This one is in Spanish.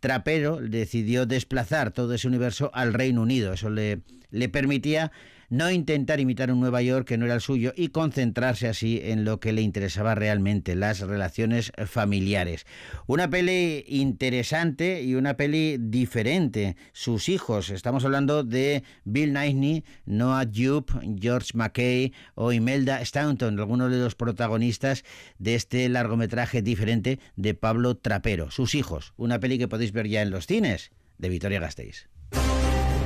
Trapero decidió desplazar todo ese universo al Reino Unido. Eso le permitía no intentar imitar un Nueva York que no era el suyo y concentrarse así en lo que le interesaba realmente, las relaciones familiares. Una peli interesante y una peli diferente. Sus hijos, estamos hablando de Bill Nighy, Noah Jupe, George McKay o Imelda Staunton, algunos de los protagonistas de este largometraje diferente de Pablo Trapero. Sus hijos, una peli que podéis ver ya en los cines de Vitoria-Gasteiz.